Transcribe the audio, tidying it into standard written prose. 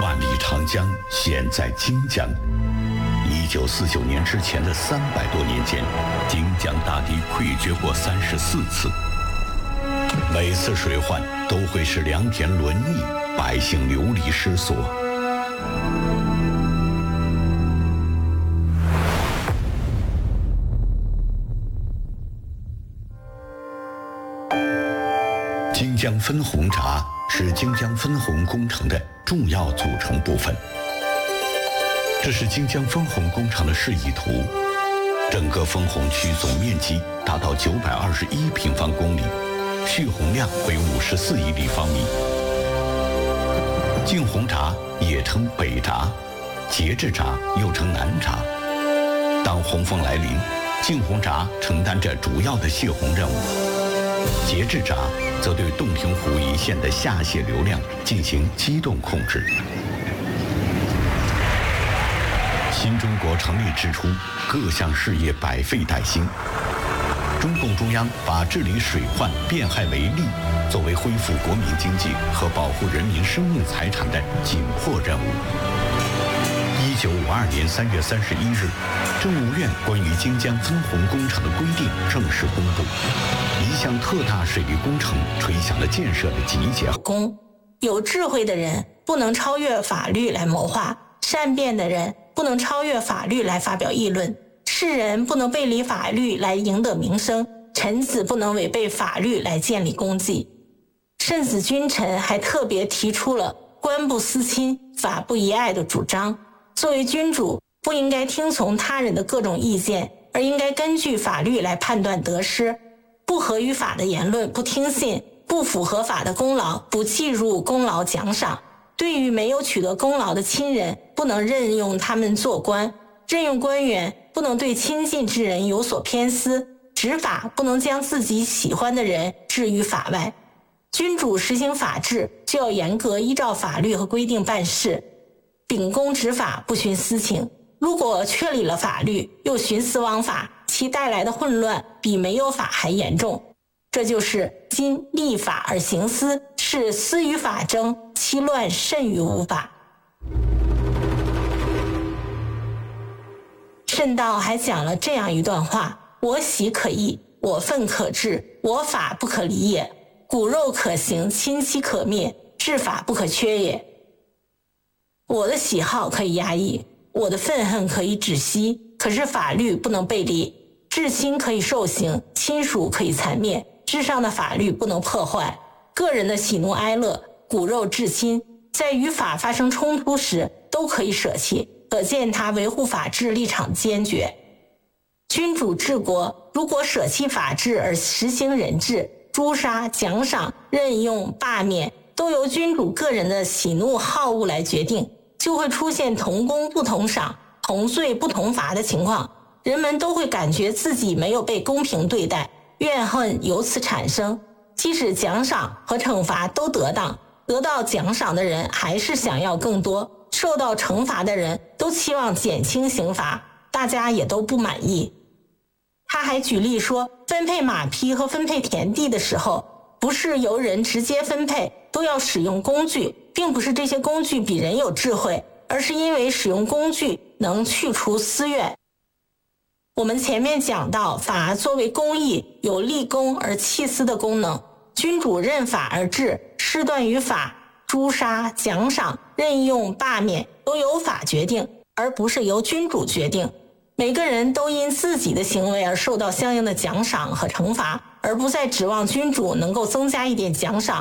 万里长江现在荆江。1949年之前的300多年间，荆江大堤溃决过34次，每次水患都会使良田沦溺，百姓流离失所。荆江分洪闸是荆江分洪工程的重要组成部分。这是荆江分洪工程的示意图，整个分洪区总面积达到921平方公里，蓄洪量为54亿立方米。进洪闸也称北闸，节制闸又称南闸。当洪峰来临，进洪闸承担着主要的泄洪任务，节制闸则对洞庭湖一线的下泄流量进行机动控制。新中国成立之初，各项事业百废待兴。中共中央把治理水患变害为利，作为恢复国民经济和保护人民生命财产的紧迫任务。1952年3月31日，政务院关于荆江分洪工程的规定正式公布，一项特大水利工程吹响了建设的集结号。 有智慧的人不能超越法律来谋划，善变的人不能超越法律来发表议论，世人不能背离法律来赢得名声，臣子不能违背法律来建立功绩。慎子君臣还特别提出了官不私亲，法不遗爱的主张。作为君主，不应该听从他人的各种意见，而应该根据法律来判断得失。不合于法的言论不听信，不符合法的功劳不计入功劳奖赏。对于没有取得功劳的亲人，不能任用他们做官。任用官员不能对亲近之人有所偏私，执法不能将自己喜欢的人置于法外。君主实行法治，就要严格依照法律和规定办事，秉公执法，不徇私情。如果确立了法律，又徇私枉法，其带来的混乱比没有法还严重。这就是今立法而行私，是私与法争，其乱甚于无法。慎道还讲了这样一段话：我喜可义，我愤可治，我法不可离也。骨肉可行，亲戚可灭，治法不可缺也。我的喜好可以压抑，我的愤恨可以止息，可是法律不能背离。至亲可以受刑，亲属可以残灭，至上的法律不能破坏。个人的喜怒哀乐，骨肉至亲，在与法发生冲突时都可以舍弃，可见他维护法治立场坚决。君主治国，如果舍弃法治而实行人治，诛杀、奖赏、任用、罢免都由君主个人的喜怒好恶来决定，就会出现同功不同赏、同罪不同罚的情况。人们都会感觉自己没有被公平对待，怨恨由此产生。即使奖赏和惩罚都得当，得到奖赏的人还是想要更多，受到惩罚的人都期望减轻刑罚，大家也都不满意。他还举例说，分配马匹和分配田地的时候，不是由人直接分配，都要使用工具，并不是这些工具比人有智慧，而是因为使用工具能去除私怨。我们前面讲到，法作为公义，有立功而弃私的功能。君主任法而治，事断于法，诛杀、奖赏、任用、罢免都由法决定，而不是由君主决定。每个人都因自己的行为而受到相应的奖赏和惩罚，而不再指望君主能够增加一点奖赏